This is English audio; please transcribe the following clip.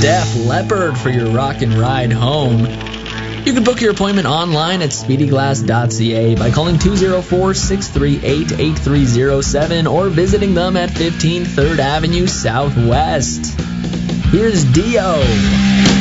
Def Leppard for your rockin' ride home. You can book your appointment online at speedyglass.ca by calling 204-638-8307 or visiting them at 15 3rd Avenue Southwest. Here's Dio.